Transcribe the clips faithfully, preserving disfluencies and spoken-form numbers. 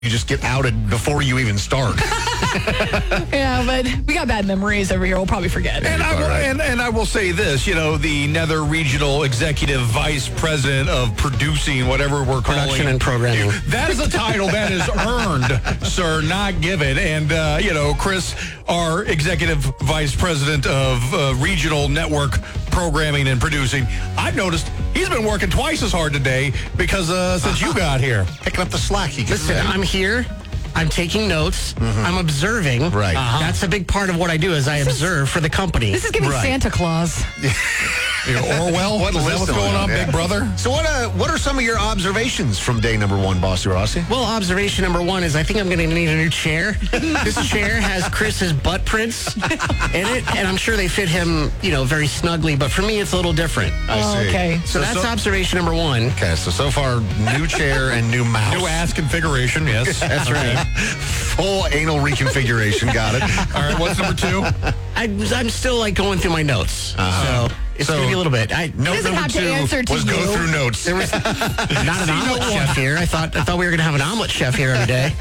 you just get outed before you even start. Yeah, but we got bad memories over here. We'll probably forget. And I, will, right. and, and I will say this, you know, the Nether Regional Executive Vice President of Producing, whatever we're calling Production and Programming. you, that is a title that is earned, sir, not given. And, uh, you know, Chris, our Executive Vice President of uh, Regional Network Programming and Producing, I've noticed he's been working twice as hard today because uh, since you got here. Picking up the slack, you can Listen, say. I'm here. I'm taking notes. I'm observing. Right. Uh-huh. That's a big part of what I do is I observe for the company. This is giving Right. Santa Claus. You know, Orwell, What is that list what's am I going on, yeah. Big Brother? So what uh, what are some of your observations from day number one, Bossy Rossi? Well, observation number one is I think I'm going to need a new chair. This chair has Chris's butt prints in it, and I'm sure they fit him, you know, very snugly. But for me, it's a little different. I Oh, see. okay. So, that's observation number one. Okay, so so far, new chair and new mouse. New ass configuration, yes. That's right. Full anal reconfiguration, got it. All right, what's number two? I, I'm still like going through my notes, Uh-huh. so it's So- going to be a little bit. I, Note doesn't number have to two answer to was go you. through notes. There was not an omelet chef here. I thought I thought we were going to have an omelet chef here every day.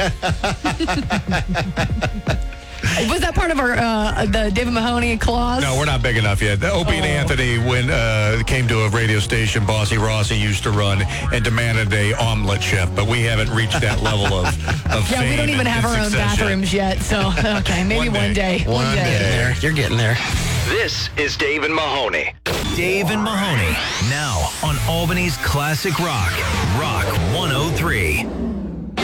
Was that part of our uh, the David Mahoney clause? No, we're not big enough yet. Opie and Oh. Anthony, when uh, came to a radio station, Bossy Rossi used to run and demanded a omelet chef, but we haven't reached that level of, of Yeah, fame we don't even and have our own success yet. bathrooms yet. So, okay, maybe One one day. day. One day. There, you're getting there. This is Dave and Mahoney. Dave and Mahoney, now on Albany's Classic Rock, Rock one oh three.